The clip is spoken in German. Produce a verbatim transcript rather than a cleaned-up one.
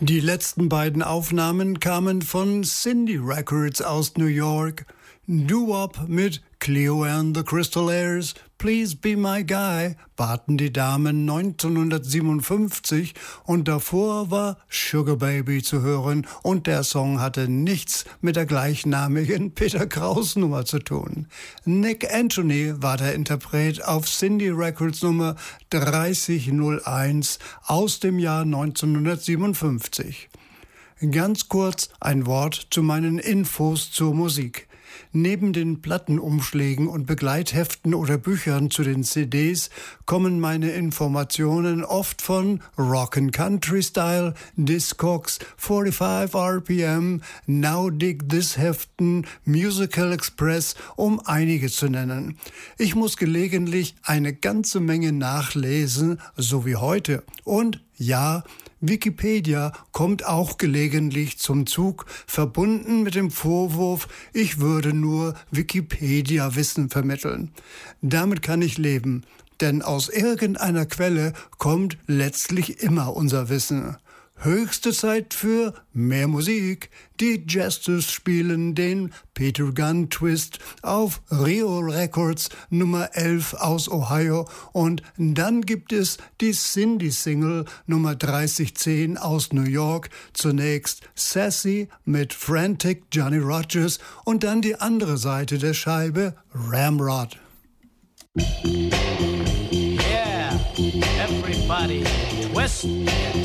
Die letzten beiden Aufnahmen kamen von Cindy Records aus New York. Doo-Wop mit Cleo and the Crystal Airs, Please Be My Guy, baten die Damen neunzehnhundertsiebenundfünfzig und davor war Sugar Baby zu hören und der Song hatte nichts mit der gleichnamigen Peter Kraus Nummer zu tun. Nick Anthony war der Interpret auf Cindy Records Nummer dreißig null eins aus dem Jahr neunzehnhundertsiebenundfünfzig. Ganz kurz ein Wort zu meinen Infos zur Musik. Neben den Plattenumschlägen und Begleitheften oder Büchern zu den C Ds kommen meine Informationen oft von Rockin' Country Style, Discogs, fünfundvierzig R P M, Now Dig This Heften, Musical Express, um einige zu nennen. Ich muss gelegentlich eine ganze Menge nachlesen, so wie heute. Und ja, Wikipedia kommt auch gelegentlich zum Zug, verbunden mit dem Vorwurf, ich würde nur Wikipedia-Wissen vermitteln. Damit kann ich leben, denn aus irgendeiner Quelle kommt letztlich immer unser Wissen. Höchste Zeit für mehr Musik. Die Jesters spielen den Peter Gunn Twist auf Rio Records Nummer elf aus Ohio und dann gibt es die Cindy Single Nummer dreißig zehn aus New York. Zunächst Sassy mit Frantic Johnny Rogers und dann die andere Seite der Scheibe Ramrod. Yeah, everybody twist.